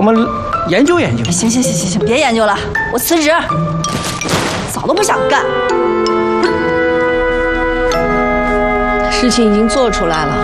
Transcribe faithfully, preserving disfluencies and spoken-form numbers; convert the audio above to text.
们研究研究。 行行行行行，别研究了，我辞职，早都不想干。 事情已经做出来了，